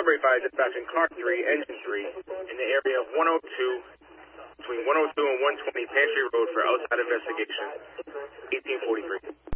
Sunbury Fire dispatching car 3, engine 3, in the area of 102, between 102 and 120 Pantry Road for outside investigation, 1843.